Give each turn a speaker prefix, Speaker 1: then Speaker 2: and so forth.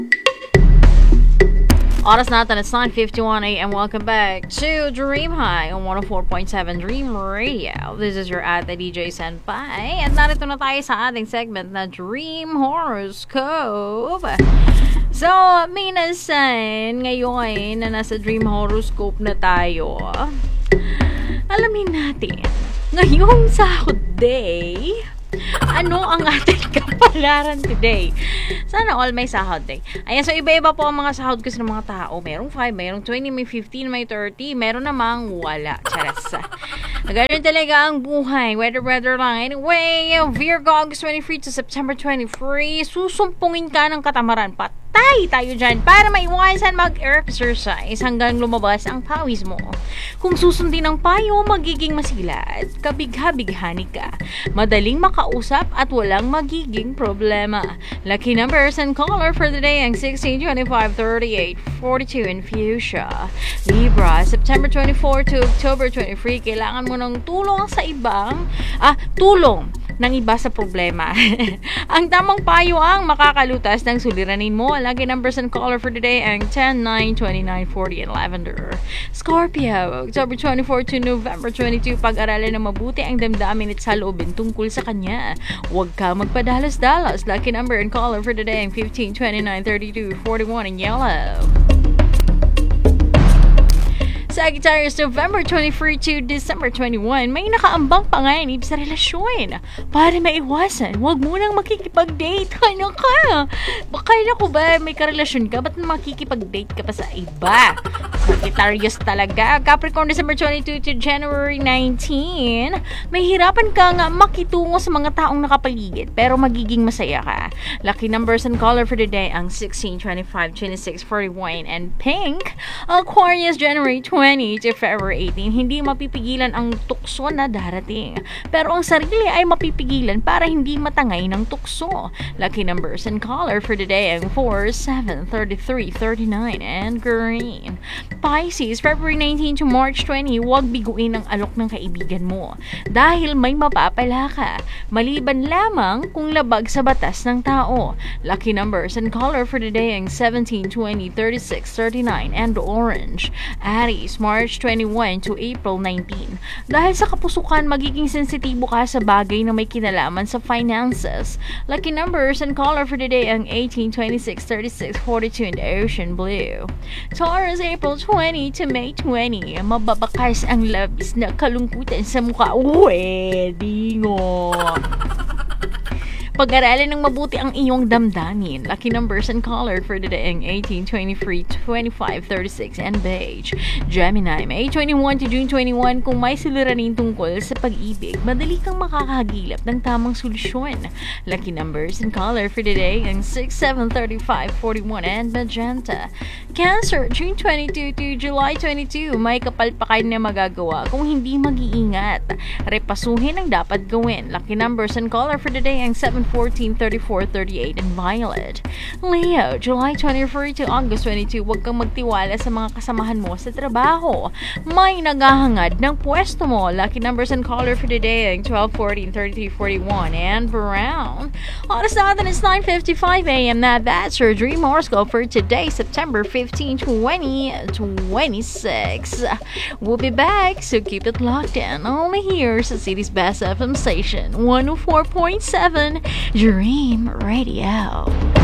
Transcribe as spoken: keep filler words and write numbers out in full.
Speaker 1: Oras natin, it's nine fifty-one a m. Welcome back to Dream High on one oh four point seven Dream Radio. This is your ate D J Senpai. At narito na tayo sa ating segment na Dream Horoscope. So, minasan ngayon na nasa Dream Horoscope na tayo, alamin natin, ngayong Sahod Day, ano ang ating kapalaran today? Sana all may sahod day. Ayan, so iba-iba po ang mga sahod kasi ng mga tao. Merong five, merong twenty, may fifteen, may thirty, meron namang wala. Charas. Ganyan talaga ang buhay. Weather-weather lang. Anyway, Virgo, August twenty-three to September twenty-three, susumpungin ka ng katamaran. Patay tayo dyan para maiwasan mag-exercise hanggang lumabas ang pawis mo. Kung susundin ang payo, magiging masigla at kabigha-bighani ka. Madaling makausap at walang magiging problema. Lucky numbers and color for the day ang sixteen, twenty-five, thirty-eight, forty-two and fuchsia. Libra, September twenty-fourth to October twenty-three, kailangan mo ng tulong sa ibang, ah, tulong ng iba sa problema. Ang tamang payo ang makakalutas ng suliranin mo. Lucky numbers and color for today ang ten, nine, twenty-nine, forty and lavender. Scorpio, October twenty-fourth to November twenty-second, pag-aralan na mabuti ang damdamin at saloobin tungkol sa kanya. Huwag ka magpadalas-dalas. Lucky number and color for today ang fifteen, twenty-nine, thirty-two, forty-one and yellow. Sagittarius, November twenty-third to December twenty-first, may nakaambang panganib sa relasyon. Para maiwasan, huwag munang makikipag-date. Ano ka? Kaya ko ba may karelasyon ka? Ba't makikipag-date ka pa sa iba? Sagittarius talaga. Capricorn, December twenty-second to January nineteenth, may hirapan ka nga makitungo sa mga taong nakapaligid, pero magiging masaya ka. Lucky numbers and color for the day ang sixteen, twenty-five, twenty-six, forty-one and pink. Aquarius, January twenty to February eighteenth, hindi mapipigilan ang tukso na darating. Pero ang sarili ay mapipigilan para hindi matangay ng tukso. Lucky numbers and color for the day ang four, seven, thirty-three, thirty-nine and green. Pisces, February nineteenth to March twentieth, huwag biguin ang alok ng kaibigan mo dahil may mapapala ka, maliban lamang kung labag sa batas ng tao. Lucky numbers and color for the day ang seventeen, twenty, thirty-six, thirty-nine and orange. Aries, March twenty-first to April nineteenth, dahil sa kapusukan, magiging sensitibo ka sa bagay na may kinalaman sa finances. Lucky numbers and color for the day ang eighteen, twenty-six, thirty-six, forty-two and ocean blue. Taurus, April twentieth to May twentieth, mababakas ang labis na kalungkutan sa mukha. Wedingo. Pag-aralan ng mabuti ang iyong damdamin. Lucky numbers and color for the day ang eighteen, twenty-three, twenty-five, thirty-six and beige. Gemini, May twenty-first to June twenty-first, kung may suliranin tungkol sa pag-ibig, madali kang makakahagilap ng tamang solusyon. Lucky numbers and color for the day ang six, seven, thirty-five, forty-one and magenta. Cancer, June twenty-second to July twenty-second, may kapalpakan na magagawa kung hindi mag-iingat. Repasuhin ang dapat gawin. Lucky numbers and color for the day ang seven, fourteen, thirty-four, thirty-eight and violet. Leo, July twenty-first to August twenty-second, huwag kang magtiwala sa mga kasamahan mo sa trabaho. May naghahangad ng pwesto mo. Lucky numbers and color for the day ang twelve, fourteen, thirty-three, forty-one and brown. Oras natin is nine fifty-five a m na. That's your Dream Horoscope for today, September fifteenth, twenty twenty-six. We'll be back, so keep it locked in. Only here sa City's Best F M station, one oh four point seven Dream Radio.